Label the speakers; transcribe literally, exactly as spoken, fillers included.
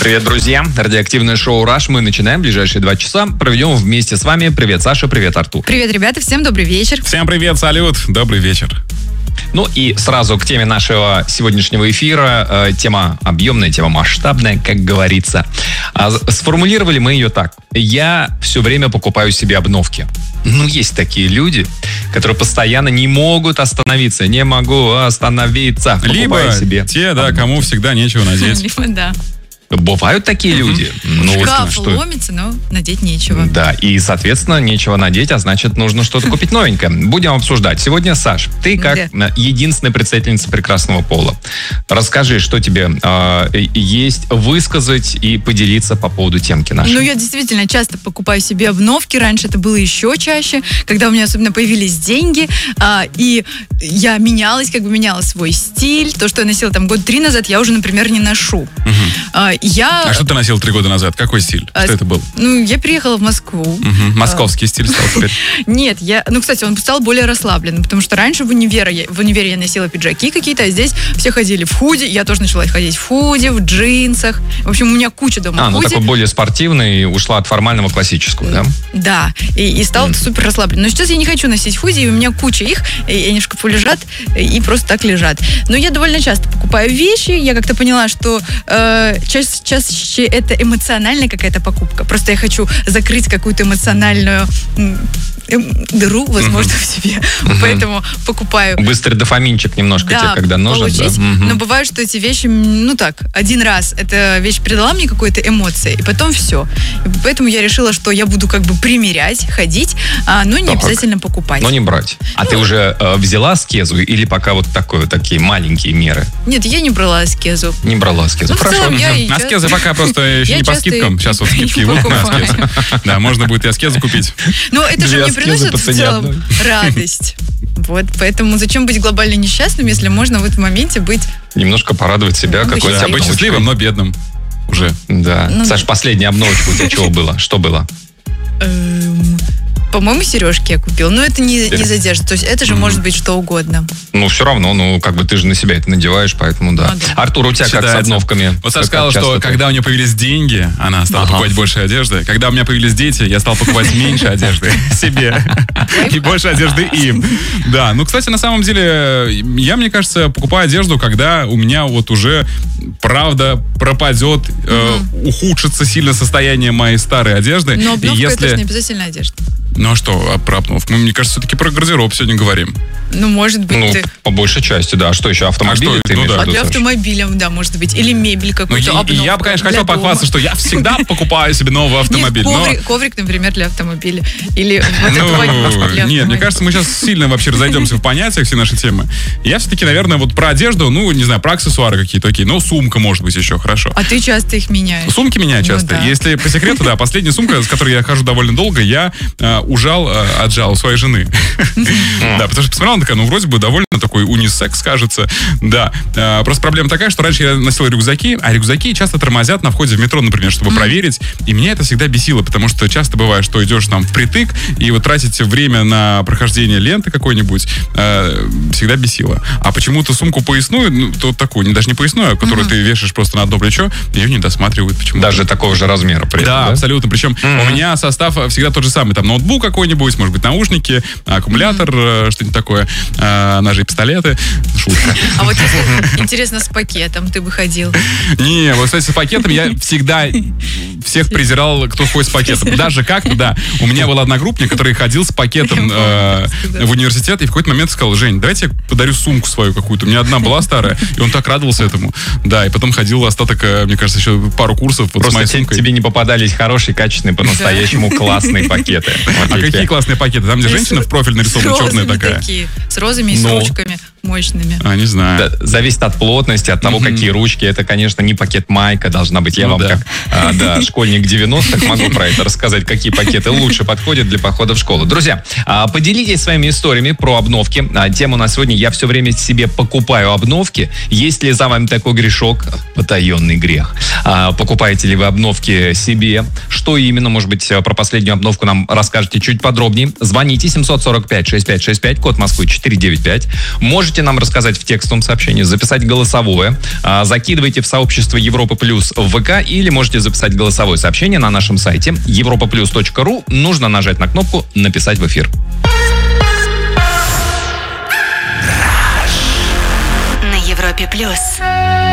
Speaker 1: Привет, друзья. Радиоактивное шоу «Раш». Мы начинаем. Ближайшие два часа проведем вместе с вами. Привет, Саша. Привет, Артур.
Speaker 2: Привет, ребята. Всем добрый вечер.
Speaker 3: Всем привет, салют. Добрый вечер.
Speaker 1: Ну и сразу к теме нашего сегодняшнего эфира. Э, тема объемная, тема масштабная, как говорится. А, сформулировали мы ее так. Я все время покупаю себе обновки. Ну, есть такие люди, которые постоянно не могут остановиться. Не могу остановиться.
Speaker 3: Либо себе те, да, обновки. Кому всегда нечего надеть.
Speaker 2: Либо, да.
Speaker 1: Бывают такие люди.
Speaker 2: Ну, шкаф что... ломится, но надеть нечего.
Speaker 1: Да, и, соответственно, нечего надеть, а значит, нужно что-то купить новенькое. Будем обсуждать. Сегодня, Саш, ты как да. единственная представительница прекрасного пола. Расскажи, что тебе э, есть высказать и поделиться по поводу темки нашей.
Speaker 2: Ну, я действительно часто покупаю себе обновки. Раньше это было еще чаще, когда у меня особенно появились деньги, э, и я менялась, как бы меняла свой стиль. То, что я носила там год три назад, я уже, например, не ношу.
Speaker 3: Угу. Я... А что ты носил три года назад? Какой стиль? А, что это был?
Speaker 2: Ну, я приехала в Москву.
Speaker 3: Угу. Московский а... стиль стал теперь.
Speaker 2: Нет, я... Ну, кстати, он стал более расслабленным, потому что раньше в универе, я... в универе я носила пиджаки какие-то, а здесь все ходили в худи. Я тоже начала ходить в худи, в джинсах. В общем, у меня куча дома
Speaker 1: а,
Speaker 2: худи.
Speaker 1: А, ну такой более спортивный, ушла от формального к классическому, да?
Speaker 2: Да, и, и стал mm. супер расслабленным. Но сейчас я не хочу носить худи, и у меня куча их, и они в шкафу лежат, и просто так лежат. Но я довольно часто покупаю вещи. Я как-то поняла, что э, чаще, чаще это эмоциональная какая-то покупка. Просто я хочу закрыть какую-то эмоциональную дыру, возможно, mm-hmm. в себе. Mm-hmm. Поэтому покупаю.
Speaker 1: Быстрый дофаминчик немножко да, тебе, когда нужен. Да.
Speaker 2: Mm-hmm. Но бывает, что эти вещи, ну так, один раз эта вещь придала мне какой-то эмоции, и потом все. И поэтому я решила, что я буду как бы примерять, ходить, а, но не так. обязательно покупать.
Speaker 1: Но не брать. А ну, ты уже э, взяла аскезу или пока вот такое, вот такие маленькие меры?
Speaker 2: Нет, я не брала аскезу.
Speaker 1: Не брала аскезу.
Speaker 2: Ну,
Speaker 1: хорошо.
Speaker 2: Целом, я
Speaker 3: mm-hmm. Аскезы пока просто еще не по скидкам. Сейчас вот скидки будут на аскезу. Да, можно будет и аскезу купить.
Speaker 2: Ну, это же мне приносит в целом радость. Вот, поэтому зачем быть глобально несчастным, если можно в этом моменте быть...
Speaker 1: Немножко порадовать себя
Speaker 2: ну,
Speaker 1: какой-то
Speaker 3: да, быть счастливым, но бедным уже.
Speaker 1: Да. Ну, Саш, да. последняя обновочка у тебя чего было? Что было?
Speaker 2: По-моему, сережки я купил. Но это не, не задержит. То есть это же mm-hmm. может быть что угодно.
Speaker 1: Ну, все равно, ну, как бы ты же на себя это надеваешь, поэтому да. А, да. Артур, у тебя Считается. как с обновками?
Speaker 3: Вот Саша сказала, что ты... когда у нее появились деньги, она стала ага. покупать больше одежды. Когда у меня появились дети, я стал покупать меньше одежды себе. И больше одежды им. Да, ну, кстати, на самом деле, я, мне кажется, покупаю одежду, когда у меня вот уже, правда, пропадет, ухудшится сильно состояние моей старой одежды.
Speaker 2: Но обновка это же не обязательно одежда.
Speaker 3: Ну а что, про обновку? Мы, мне кажется, все-таки про гардероб сегодня говорим.
Speaker 2: Ну, может быть,
Speaker 1: ну,
Speaker 2: ты...
Speaker 1: по большей части, да. А что еще, автомобиль?
Speaker 3: А, что? Ну, да.
Speaker 2: а для автомобиля, да, может быть. Или мебель какую-то,
Speaker 3: ну, обновку. Я бы, конечно, хотел дома. похвастаться, что я всегда покупаю себе новый автомобиль.
Speaker 2: Нет, коврик, но... коврик, например, для автомобиля. Или вот
Speaker 3: ну,
Speaker 2: этого для автомобиля.
Speaker 3: Нет, мне кажется, мы сейчас сильно вообще разойдемся в понятиях все наши темы. Я все-таки, наверное, вот про одежду, ну, не знаю, про аксессуары какие-то такие. Ну, сумка, может быть, еще хорошо.
Speaker 2: А ты часто их меняешь?
Speaker 3: Сумки меняю часто. Ну, да. Если по секрету, да, последняя сумка, с которой я хожу довольно долго, я э, ужал, э, отжал у своей жены. Да, потому что посмотрела, такая, ну, вроде бы довольно такой унисекс, кажется. Да. Просто проблема такая, что раньше я носил рюкзаки, а рюкзаки часто тормозят на входе в метро, например, чтобы проверить. И меня это всегда бесило, потому что часто бывает, что идешь там впритык, и вот тратить время на прохождение ленты какой-нибудь всегда бесило. А почему-то сумку поясную, ну, то такую, даже не поясную, которую ты вешаешь просто на одно плечо, ее не досматривают почему-то.
Speaker 1: Даже такого же размера при этом,
Speaker 3: да? Да, абсолютно. Причем mm-hmm. у меня состав всегда тот же самый. Там ноутбук какой-нибудь, может быть, наушники, аккумулятор, mm-hmm. что-нибудь такое, ножи, пистолеты. Шутка.
Speaker 2: А вот если, интересно, с пакетом ты бы ходил?
Speaker 3: Не, вот, кстати, с пакетом я всегда всех презирал, кто ходит с пакетом. Даже как-то, да. У меня был одногруппник, который ходил с пакетом э, в университет, и в какой-то момент сказал: Жень, давайте я подарю сумку свою какую-то. У меня одна была старая, и он так радовался этому. Да, и потом ходил остаток, мне кажется, еще пару курсов вот с моей сумкой.
Speaker 1: Тебе не попадались хорошие, качественные, по-настоящему классные пакеты.
Speaker 3: А какие классные пакеты? Там, где женщина в профиль нарисована, черная такая.
Speaker 2: С розами и с ручками мощными.
Speaker 3: А, не знаю.
Speaker 1: Да, зависит от плотности, от того, mm-hmm. какие ручки. Это, конечно, не пакет-майка должна быть. Я ну, вам да. как а, да, школьник девяностых могу про это рассказать, какие пакеты лучше подходят для похода в школу. Друзья, а, поделитесь своими историями про обновки. А, тема у нас сегодня: я все время себе покупаю обновки. Есть ли за вами такой грешок? Потаенный грех. А, покупаете ли вы обновки себе? Что именно? Может быть, про последнюю обновку нам расскажете чуть подробнее. Звоните семьсот сорок пять шестьдесят пять шестьдесят пять, код Москвы четыреста девяносто пять. Можете нам рассказать в текстовом сообщении, записать голосовое. А, закидывайте в сообщество Европа Плюс в ВК или можете записать голосовое сообщение на нашем сайте европа плюс точка ру. Нужно нажать на кнопку «Написать в эфир».
Speaker 4: На Европе Плюс.